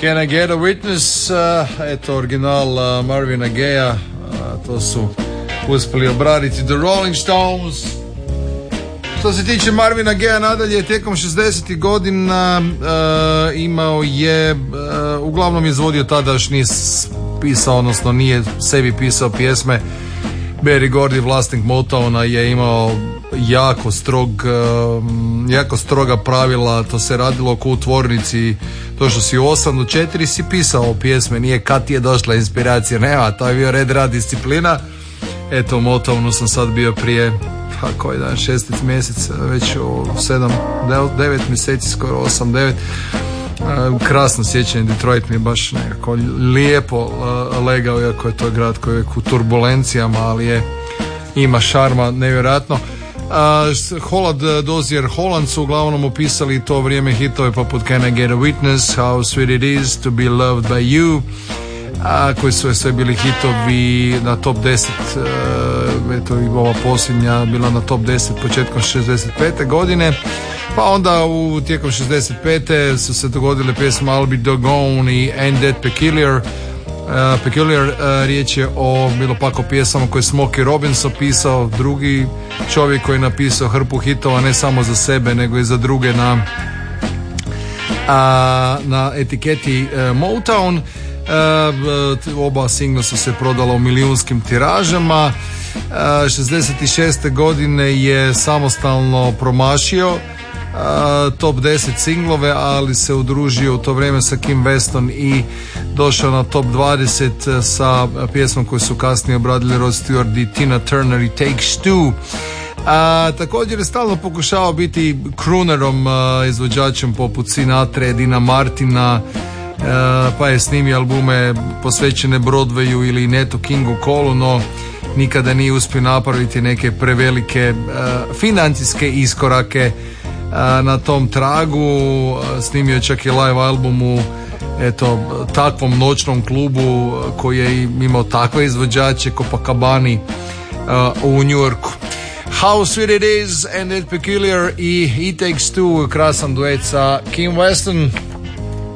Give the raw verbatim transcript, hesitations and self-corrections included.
Can I Get a Witness, uh, eto original uh, Marvina Gaye-a, uh, to su uspjeli obraditi The Rolling Stones. Što se tiče Marvina Gaye-a nadalje, tijekom šezdesetih godina uh, imao je, uh, uglavnom izvodio tadašnji pisao, odnosno nije sebi pisao pjesme. Berry Gordy, vlasnik Motowna, je imao jako strog, jako stroga pravila. To se radilo oko u tvornici, to što si u osam do četiri si pisao pjesme, nije kad ti je došla inspiracija, nema, to je bio red, rad, disciplina. Eto, u Motownu sam sad bio prije, pa koji dan, šestic mjesec, već u sedam, devet mjeseci, skoro osam, devet. Krasno sjećanje, Detroit mi je baš nekako lijepo legao, iako je to grad koji je u turbulencijama, ali je, ima šarma nevjerojatno. Uh, Holland, Dozier Holland su uglavnom opisali to vrijeme hitove poput Can I Get a Witness, How Sweet It Is to Be Loved by You, a koji su sve bili hitovi na top deset. Uh, eto i ova posljednja bila na top deset početkom šezdeset pete godine. Pa onda u tijekom šezdeset pete su se dogodile pjesme I'll Be Doggone i Ain't That Peculiar. Uh, peculiar uh, riječ je o bilo pak o pjesama koje Smokey Robinson pisao, drugi čovjek koji je napisao hrpu hitova ne samo za sebe nego i za druge na, uh, na etiketi uh, Motown. Uh, oba singla su se prodala u milijunskim tiražama. Uh, šezdeset šeste godine je samostalno promašio uh, top deset singlove, ali se udružio u to vrijeme sa Kim Weston i došao na top dvadeset sa pjesmom koju su kasnije obradili Rod Stewart i Tina Turner i Takes Two. A, također je stalno pokušavao biti croonerom, a, izvođačem poput Sinatra, Dina Martina, a, pa je snimio albume posvećene Broadwayu ili Netu Kingu Colu, no nikada nije uspio napraviti neke prevelike a, financijske iskorake a, na tom tragu. A, snimio čak i live album u eto takvom noćnom klubu koji je imao takve izvođače, Copacabani uh, u New Yorku. How Sweet It Is, Ain't That Peculiar i It Takes Two, krasan duet sa Kim Weston.